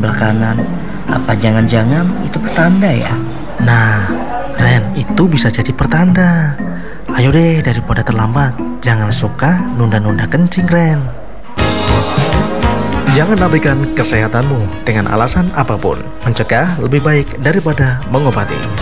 sebelah kanan. Apa jangan-jangan itu pertanda ya? Nah, Ren, itu bisa jadi pertanda. Ayo deh, daripada terlambat, jangan suka nunda-nunda kencing, Ren. Jangan abaikan kesehatanmu dengan alasan apapun. Mencegah lebih baik daripada mengobati.